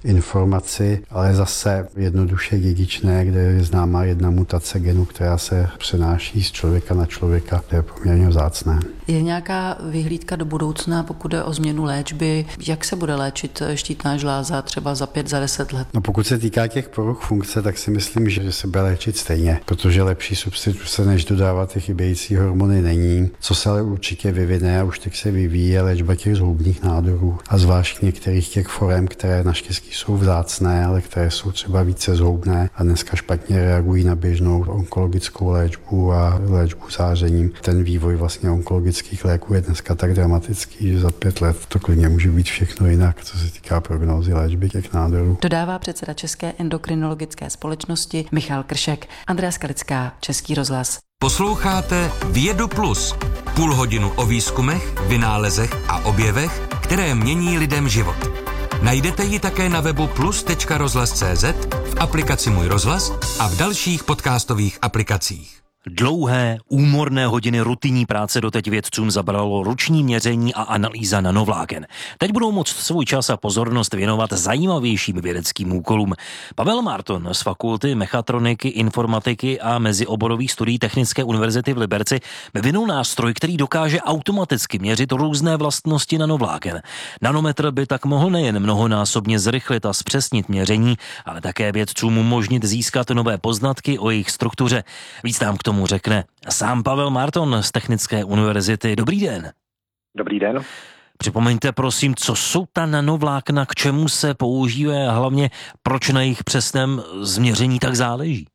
informaci, ale zase jednoduše dědičné, kde je známá jedna mutace genu, která se přenáší z člověka na člověka, to je poměrně vzácné. Je nějaká vyhlídka do budoucna, pokud jde o změnu léčby? Jak se bude léčit štítná žláza třeba za 5, za 10 let? No pokud se týká těch poruch funkce, tak si myslím, že se bude léčit stejně, protože lepší substituce, než dodávat ty chybějící hormony není. Co se ale určitě vyvine a už teď se vyvíjí, je léčba těch zhoubných nádorů a zvlášť některých těch forem, které naštěstí jsou vzácné, ale které jsou třeba více zhoubné a dneska špatně reagují na běžnou onkologickou léčbu a léčbu zářením. Ten vývoj vlastně onkologických léků je dneska tak dramatický, že za 5 let to klidně může být všechno jinak, co se týká prognózy léčby těch nádorů. Dodává předseda České endokrinologické společnosti Michal Kršek. Andrea Skalická, Český rozhlas. Posloucháte Vědu Plus. Půl hodinu o výzkumech, vynálezech a objevech, které mění lidem život. Najdete ji také na webu plus.rozhlas.cz, v aplikaci Můj rozhlas a v dalších podcastových aplikacích. Dlouhé, úmorné hodiny rutinní práce doteď vědcům zabralo ruční měření a analýza nanovláken. Teď budou moct svůj čas a pozornost věnovat zajímavějším vědeckým úkolům. Pavel Marton z Fakulty mechatroniky, informatiky a mezioborových studií Technické univerzity v Liberci vyvinul nástroj, který dokáže automaticky měřit různé vlastnosti nanovláken. Nanometr by tak mohl nejen mnohonásobně zrychlit a zpřesnit měření, ale také vědcům umožnit získat nové poznatky o jejich struktuře. Víc nám k tomu řekne sám Pavel Marton z Technické univerzity. Dobrý den. Dobrý den. Připomeňte prosím, co jsou ta nanovlákna, k čemu se používají a hlavně proč na jejich přesném změření tak záleží?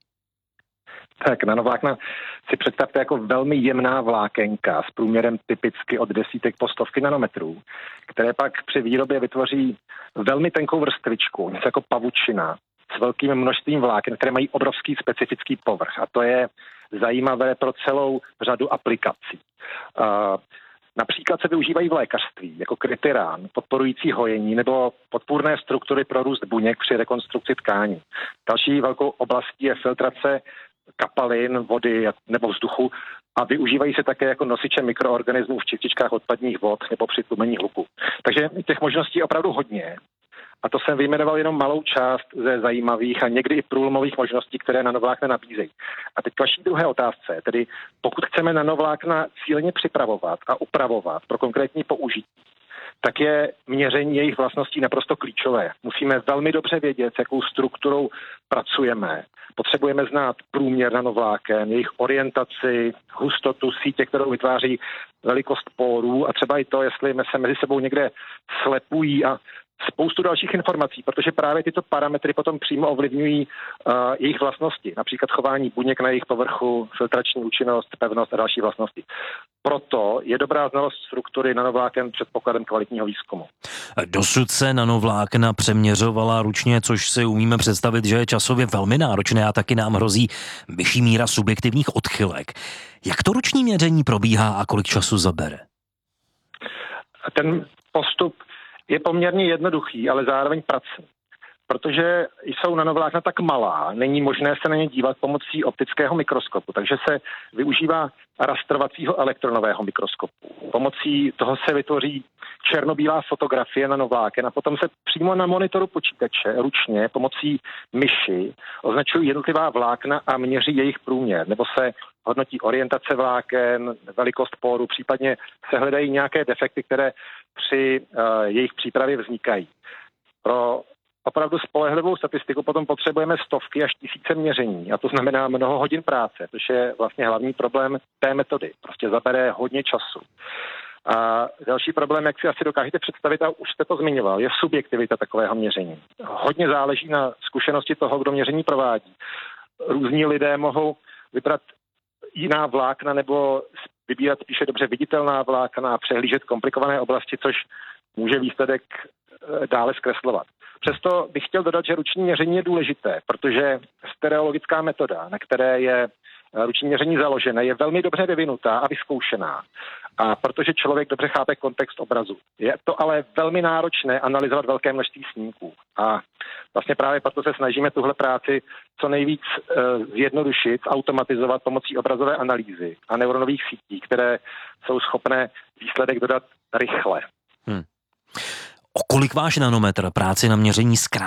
Tak nanovlákna si představte jako velmi jemná vlákenka s průměrem typicky od desítek po stovky nanometrů, které pak při výrobě vytvoří velmi tenkou vrstvičku, něco jako pavučina, s velkým množstvím vláken, které mají obrovský specifický povrch. A to je zajímavé pro celou řadu aplikací. Například se využívají v lékařství jako krytyrán, podporující hojení nebo podpůrné struktury pro růst buněk při rekonstrukci tkání. Další velkou oblastí je filtrace kapalin, vody nebo vzduchu a využívají se také jako nosiče mikroorganismů v čističkách odpadních vod nebo při tlumení hluku. Takže těch možností je opravdu hodně. A to jsem vyjmenoval jenom malou část ze zajímavých a někdy i průlomových možností, které nanovlákna nabízejí. A teď k vaší druhé otázce, tedy pokud chceme nanovlákna cíleně připravovat a upravovat pro konkrétní použití, tak je měření jejich vlastností naprosto klíčové. Musíme velmi dobře vědět, s jakou strukturou pracujeme. Potřebujeme znát průměr nanovláken, jejich orientaci, hustotu sítě, kterou vytváří, velikost pórů a třeba i to, jestli se mezi sebou někde slepují a spoustu dalších informací, protože právě tyto parametry potom přímo ovlivňují jejich vlastnosti, například chování buněk na jejich povrchu, filtrační účinnost, pevnost a další vlastnosti. Proto je dobrá znalost struktury nanovláken předpokladem kvalitního výzkumu. Dosud se nanovlákna přeměřovala ručně, což si umíme představit, že je časově velmi náročné a taky nám hrozí vyšší míra subjektivních odchylek. Jak to ruční měření probíhá a kolik času zabere? Ten postup je poměrně jednoduchý, ale zároveň pracný. Protože jsou nanovlákna tak malá, není možné se na ně dívat pomocí optického mikroskopu, takže se využívá rastrovacího elektronového mikroskopu. Pomocí toho se vytvoří černobílá fotografie nanovláken a potom se přímo na monitoru počítače ručně pomocí myši označují jednotlivá vlákna a měří jejich průměr, nebo se hodnotí orientace vláken, velikost póru, případně se hledají nějaké defekty, které při jejich přípravě vznikají. Pro opravdu spolehlivou statistiku potom potřebujeme stovky až tisíce měření a to znamená mnoho hodin práce, což je vlastně hlavní problém té metody. Prostě zabere hodně času. A další problém, jak si asi dokážete představit, a už jste to zmiňoval, je subjektivita takového měření. Hodně záleží na zkušenosti toho, kdo měření provádí. Různí lidé mohou vybrat jiná vlákna nebo vybírat spíše dobře viditelná vlákna a přehlížet komplikované oblasti, což může výsledek dále zkreslovat. Přesto bych chtěl dodat, že ruční měření je důležité, protože stereologická metoda, na které je ruční měření založené, je velmi dobře vyvinutá a vyzkoušená. A protože člověk dobře chápe kontext obrazu. Je to ale velmi náročné analyzovat velké množství snímků. A vlastně právě proto se snažíme tuhle práci co nejvíc zjednodušit, automatizovat pomocí obrazové analýzy a neuronových sítí, které jsou schopné výsledek dodat rychle. O kolik váš nanometr práci na měření zkrátí?